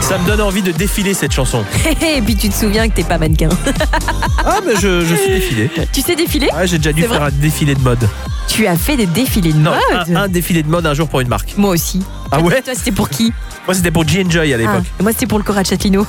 Ça me donne envie de défiler cette chanson. Et puis tu te souviens que t'es pas mannequin. Ah, mais je sais défiler. Tu sais défiler? Ouais, j'ai déjà dû C'est faire vrai? un défilé de mode. Tu as fait des défilés de Non, mode? un défilé de mode un jour pour une marque. Moi aussi. Ah ouais? Toi, c'était pour qui? Moi, c'était pour G&Joy à l'époque. Moi, c'était pour le Cora Châtelineau.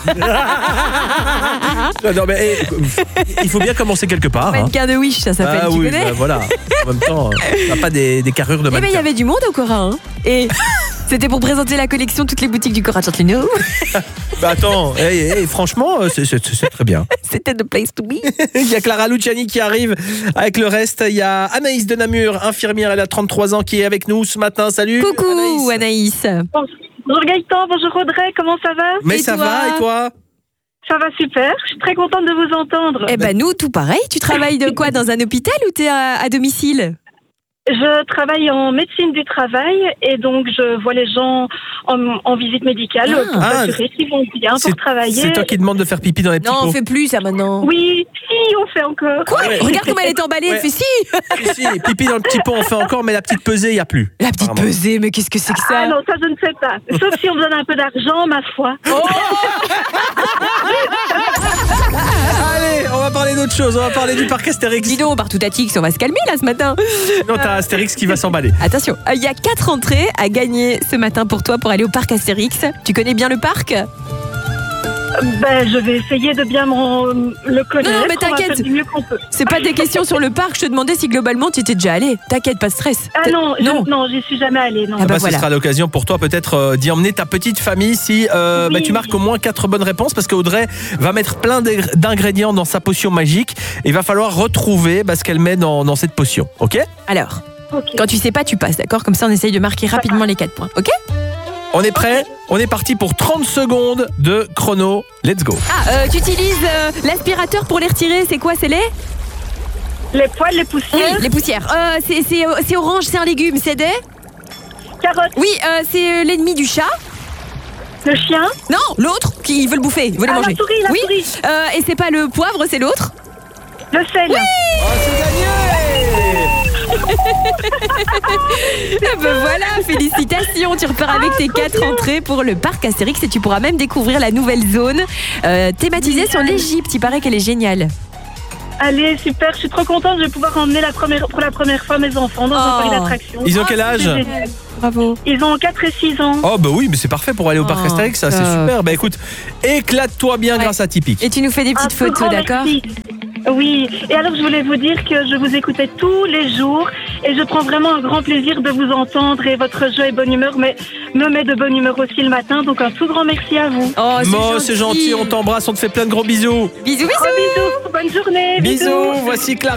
Non, mais il faut bien commencer quelque part. Hein. Mannequin de Wish, ça s'appelle. Ah tu oui, connais? bah, voilà. En même temps, on n'a pas des carrures de Eh ben, il mannequin. y avait du monde au Cora, hein. Et c'était pour présenter la collection toutes les boutiques du Cora Châtelineau. Bah attends, franchement, c'est très bien. C'était the place to be. Il y a Clara Luciani qui arrive avec le reste. Il y a Anaïs de Namur, infirmière, elle a 33 ans, qui est avec nous ce matin. Salut. Coucou Anaïs. Bonjour Gaëtan, bonjour Audrey, comment ça va? Mais Et ça toi? va, et toi? Ça va super, je suis très contente de vous entendre. Eh ben nous, tout pareil. Tu travailles de quoi? Dans un hôpital ou t'es à domicile? Je travaille en médecine du travail et donc je vois les gens en visite médicale pour s'assurer qu'ils vont bien pour travailler. C'est toi qui demande de faire pipi dans les petits Non, on pots. fait plus ça maintenant. Oui, si, on fait encore. Quoi? Ouais. Regarde comment elle est emballée, elle Ouais. fait si. Si, pipi dans le petit pot, on fait encore, mais la petite pesée, il n'y a plus. La petite Apparemment. pesée, mais qu'est-ce que c'est que Ah ça? non, ça je ne sais pas. Sauf si on me donne un peu d'argent, ma foi. Allez, on va parler d'autre chose. On va parler du parc Astérix. Dis donc, partout à Tix, on va se calmer là ce matin. Sinon, t'as Astérix qui va s'emballer. Attention, il y a 4 entrées à gagner ce matin pour toi pour aller au parc Astérix. Tu connais bien le parc? Ben, je vais essayer de bien le connaître. Non, mais On va t'inquiète. faire du mieux qu'on peut. C'est pas des questions sur le parc, je te demandais si globalement tu étais déjà allé. T'inquiète, pas de stress. Ah non, non, j'y suis jamais allée. Non. Ah bah Ce voilà. sera l'occasion pour toi peut-être d'y emmener ta petite famille si Oui. tu marques au moins 4 bonnes réponses, parce qu'Audrey va mettre plein d'ingrédients dans sa potion magique et il va falloir retrouver ce qu'elle met dans cette potion, ok? Alors, Ok. quand tu sais pas, tu passes, d'accord? Comme ça, on essaye de marquer rapidement les 4 points, ok? On est prêt? On est parti pour 30 secondes de chrono. Let's go. Tu utilises l'aspirateur pour les retirer, c'est quoi? C'est Les poils, les poussières, les poussières. C'est orange, c'est un légume, c'est des... carottes, Oui, c'est l'ennemi du chat. le chien, Non, l'autre, qui veut le bouffer, il veut le manger. la souris, la oui. souris, Et c'est pas le poivre, c'est l'autre. le sel. Oh, c'est gagné! Ben voilà, félicitations, tu repars avec tes 4 entrées pour le parc Astérix et tu pourras même découvrir la nouvelle zone thématisée sur l'Égypte. Il paraît qu'elle est géniale. Allez, super, je suis trop contente, je vais pouvoir emmener pour la première fois mes enfants dans un parc d'attractions. Ils ont quel âge? C'est génial. Bravo. Ils ont 4 et 6 ans. Oh bah oui, mais c'est parfait pour aller au parc Oh, Astérix, ça c'est top. super. Bah écoute, éclate-toi bien Ouais. grâce à Tipeee. Et tu nous fais des petites Un tout photos, grand d'accord? merci. Oui, et alors je voulais vous dire que je vous écoutais tous les jours et je prends vraiment un grand plaisir de vous entendre et votre jeu et bonne humeur me met de bonne humeur aussi le matin, donc un tout grand merci à vous. Oh, C'est gentil, on t'embrasse, on te fait plein de gros bisous. Bisous, bisous. Gros bisous, bonne journée. Bisous, voici Clara.